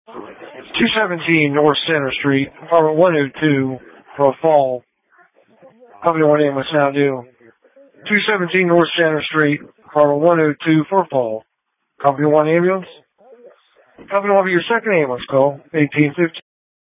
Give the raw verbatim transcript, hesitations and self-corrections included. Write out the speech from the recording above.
two seventeen North Center Street, apartment one oh two for a fall. Company one ambulance now due. two seventeen North Center Street, apartment one oh two for a fall. Company one ambulance. Company one for your second ambulance call, eighteen fifty.